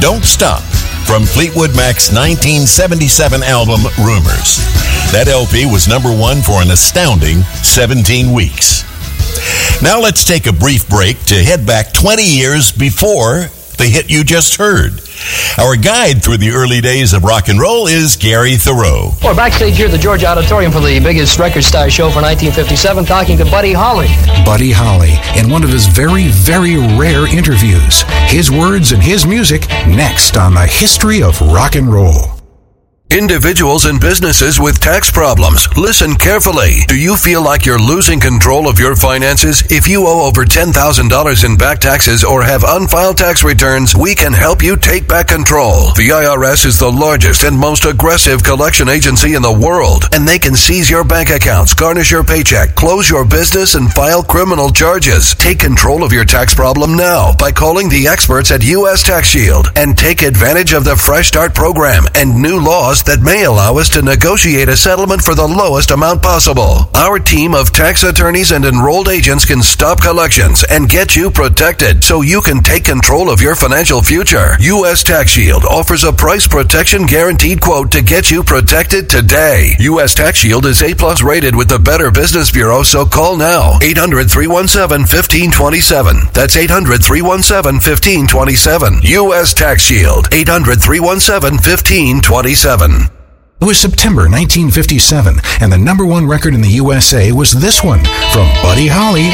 Don't Stop from Fleetwood Mac's 1977 album, Rumors. That LP was number one for an astounding 17 weeks. Now let's take a brief break to head back 20 years before the hit you just heard. Our guide through the early days of rock and roll is Gary Thoreau. We're backstage here at the Georgia Auditorium for the biggest record star show for 1957, talking to Buddy Holly. Buddy Holly, in one of his very, very rare interviews. His words and his music next on the History of Rock and Roll. Individuals and businesses with tax problems, listen carefully. Do you feel like you're losing control of your finances? If you owe over $10,000 in back taxes or have unfiled tax returns, we can help you take back control. The IRS is the largest and most aggressive collection agency in the world, and they can seize your bank accounts, garnish your paycheck, close your business, and file criminal charges. Take control of your tax problem now by calling the experts at U.S. Tax Shield and take advantage of the Fresh Start program and new laws that may allow us to negotiate a settlement for the lowest amount possible. Our team of tax attorneys and enrolled agents can stop collections and get you protected so you can take control of your financial future. U.S. Tax Shield offers a price protection guaranteed quote to get you protected today. U.S. Tax Shield is A+ rated with the Better Business Bureau, so call now. 800-317-1527. That's 800-317-1527. U.S. Tax Shield. 800-317-1527. It was September 1957, and the number one record in the USA was this one from Buddy Holly